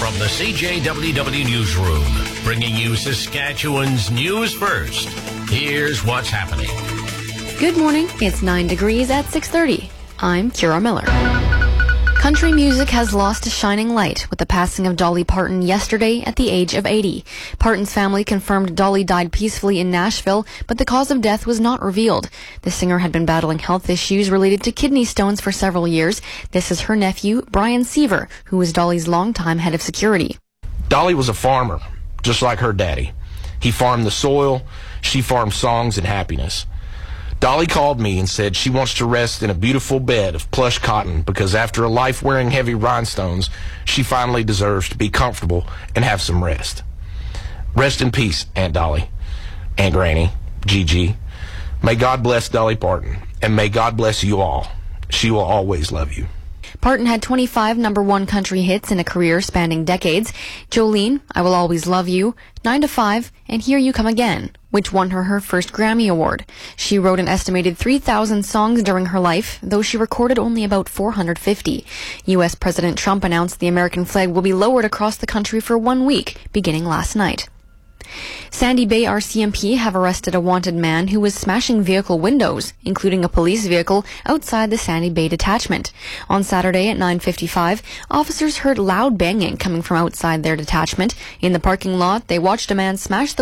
From the CJWW Newsroom, bringing you Saskatchewan's news first. Here's what's happening. Good morning. It's 9 degrees at 6:30. I'm Kira Miller. Country music has lost a shining light with the passing of Dolly Parton yesterday at the age of 80. Parton's family confirmed Dolly died peacefully in Nashville, but the cause of death was not revealed. The singer had been battling health issues related to kidney stones for several years. This is her nephew, Brian Seaver, who was Dolly's longtime head of security. Dolly was a farmer, just like her daddy. He farmed the soil, she farmed songs and happiness. Dolly called me and said she wants to rest in a beautiful bed of plush cotton because after a life wearing heavy rhinestones, she finally deserves to be comfortable and have some rest. Rest in peace, Aunt Dolly, Aunt Granny, Gigi. May God bless Dolly Parton, and may God bless you all. She will always love you. Parton had 25 number one country hits in a career spanning decades. Jolene, I Will Always Love You, 9 to 5, and Here You Come Again, which won her first Grammy Award. She wrote an estimated 3,000 songs during her life, though she recorded only about 450. U.S. President Trump announced the American flag will be lowered across the country for 1 week, beginning last night. Sandy Bay RCMP have arrested a wanted man who was smashing vehicle windows, including a police vehicle, outside the Sandy Bay detachment. On Saturday at 9:55, officers heard loud banging coming from outside their detachment. In the parking lot, they watched a man smash the